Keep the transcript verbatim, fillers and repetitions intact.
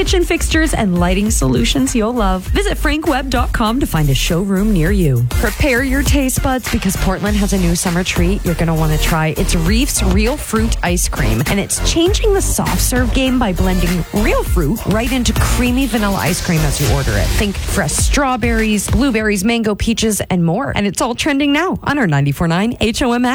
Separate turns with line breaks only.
kitchen fixtures and lighting solutions you'll love. Visit frank web dot com to find a showroom near you. Prepare your taste buds because Portland has a new summer treat you're going to want to try. It's Reef's Real Fruit Ice Cream, and it's changing the soft serve game by blending real fruit right into creamy vanilla ice cream as you order it. Think fresh strawberries, blueberries, mango, peaches, and more. And it's all trending now on our ninety-four point nine H O M app.